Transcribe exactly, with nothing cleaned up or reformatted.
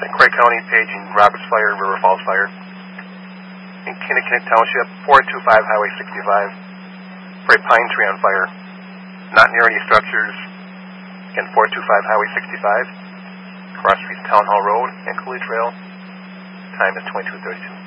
Saint Croix County, paging Roberts Fire, River Falls Fire. In Kinnickinnick Township, four two five Highway sixty-five, for a pine tree on fire, not near any structures. Again, four two five Highway sixty-five, cross streets Town Hall Road and Cooley Trail. Time is twenty-two thirty-two.